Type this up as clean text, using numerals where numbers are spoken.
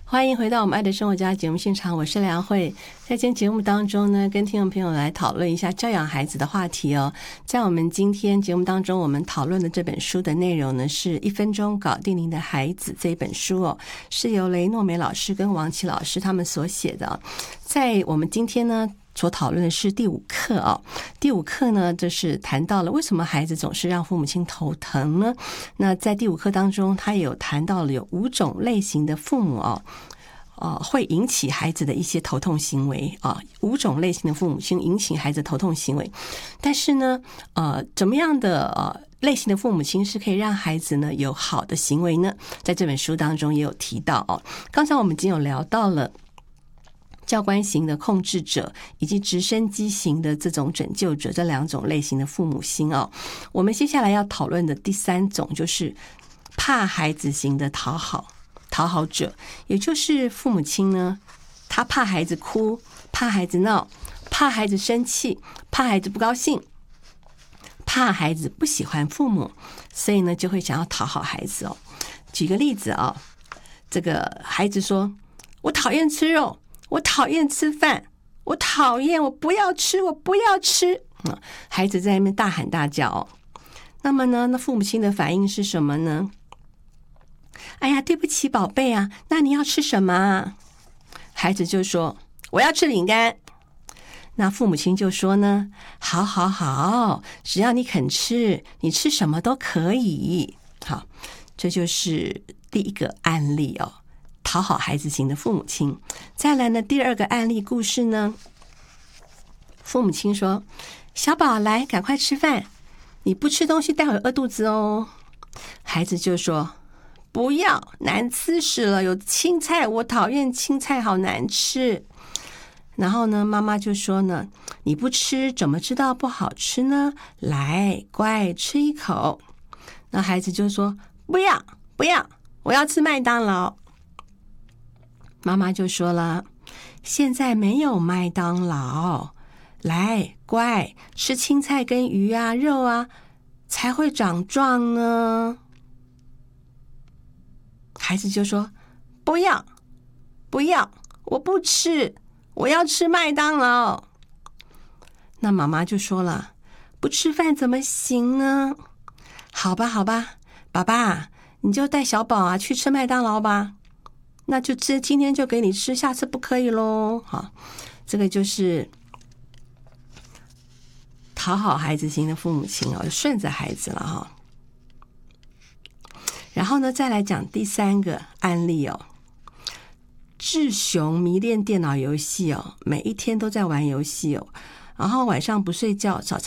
欢迎回到我们爱的生活家节目现场，我是梁慧。在今天节目当中呢，跟听众朋友来讨论一下教养孩子的话题哦。在我们今天节目当中，我们讨论的这本书的内容呢，是1分钟搞定您的孩子这一本书哦，是由雷诺美老师跟王琦老师他们所写的。在我们今天呢所讨论的是第5课哦。第5课呢，就是谈到了为什么孩子总是让父母亲头疼呢？那在第5课当中，他也有谈到了有5种类型的父母哦，会引起孩子的一些头痛行为啊，5种类型的父母亲引起孩子头痛行为。但是呢，怎么样的类型的父母亲是可以让孩子呢有好的行为呢？在这本书当中也有提到哦。刚才我们已经有聊到了教官型的控制者以及直升机型的这种拯救者这2种类型的父母心哦。我们接下来要讨论的第3种就是怕孩子型的讨好者，也就是父母亲呢，他怕孩子哭，怕孩子闹，怕孩子生气，怕孩子不高兴，怕孩子不喜欢父母，所以呢就会想要讨好孩子哦。举个例子哦，这个孩子说：“我讨厌吃肉。”我讨厌吃饭，我讨厌，我不要吃，我不要吃。孩子在那边大喊大叫哦。那么呢，那父母亲的反应是什么呢？哎呀，对不起宝贝啊，那你要吃什么啊？孩子就说：我要吃饼干。那父母亲就说呢：好好好，只要你肯吃，你吃什么都可以。好，这就是第1个案例哦，讨好孩子型的父母亲。再来呢，第2个案例故事呢，父母亲说：小宝来，赶快吃饭，你不吃东西待会饿肚子哦。孩子就说：不要，难吃死了，有青菜，我讨厌青菜，好难吃。然后呢，妈妈就说呢：你不吃怎么知道不好吃呢？来，乖，吃一口。那孩子就说：不要，不要，我要吃麦当劳。妈妈就说了：现在没有麦当劳，来，乖，吃青菜跟鱼啊肉啊才会长壮呢。孩子就说：不要，不要，我不吃，我要吃麦当劳。那妈妈就说了：不吃饭怎么行呢？好吧好吧，爸爸你就带小宝啊去吃麦当劳吧，那就吃，今天就给你吃，下次不可以咯。好，这个就是讨好孩子型的父母亲哦，顺着孩子了哈。然后呢，再来讲第3个案例哦。志雄迷恋电脑游戏哦，每一天都在玩游戏哦，然后晚上不睡觉，早